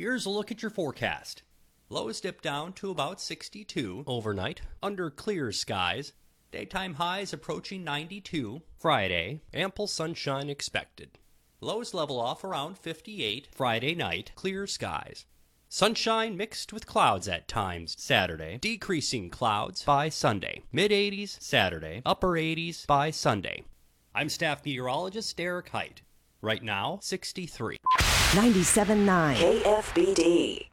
Here's a look at your forecast. Lows dip down to about 62 overnight, under clear skies. Daytime highs approaching 92. Friday, ample sunshine expected. Lows level off around 58. Friday night, clear skies. Sunshine mixed with clouds at times Saturday, decreasing clouds by Sunday. Mid-80s Saturday, upper 80s by Sunday. I'm staff meteorologist Derek Height. Right now, 63. 97.9 KFBD.